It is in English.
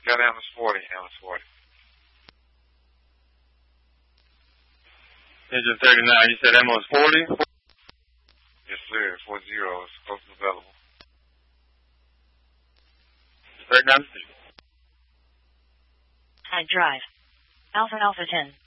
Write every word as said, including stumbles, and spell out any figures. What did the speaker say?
got Atlas forty, Atlas forty. Engine thirty-nine, you said Atlas forty? Yes, sir, four zeros, close available. thirty-nine. High drive. Alpha Alpha ten.